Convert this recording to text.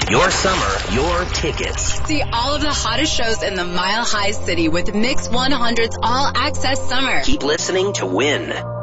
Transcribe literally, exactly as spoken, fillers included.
Your summer, your tickets. See all of the hottest shows in the Mile High City with Mix one hundred's All Access Summer. Keep listening to win.